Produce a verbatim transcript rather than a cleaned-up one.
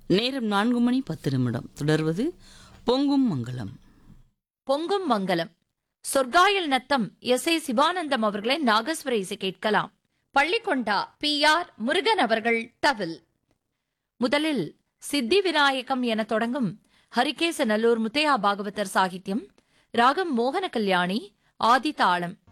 நேரம் நான்கு மணி பத்து நிமிடம். தொடர்வது பொங்கும் மங்களம். பொங்கும் மங்கலம். சொர்க்காயல் நத்தம் எஸ் ஏ சிவானந்தம் அவர்களின் நாகஸ்வர இசை கேட்கலாம். பள்ளிக்கொண்டா பி ஆர் முருகன் அவர்கள் தவில். முதலில் சித்தி விநாயகம் என தொடங்கும் ஹரிகேசநல்லூர் முத்தையா பாகவதர் சாகித்யம். ராகம் மோகன கல்யாணி. ஆதி தாளம்.